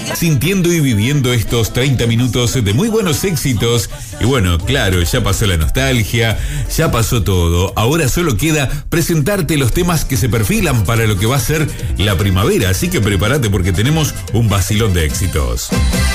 sintiendo y viviendo estos 30 minutos de muy buenos éxitos. Y bueno, claro, ya pasó la nostalgia, ya pasó todo. Ahora solo queda presentarte los temas que se perfilan para lo que va a ser la primavera. Así que prepárate porque tenemos un vacilón de éxitos.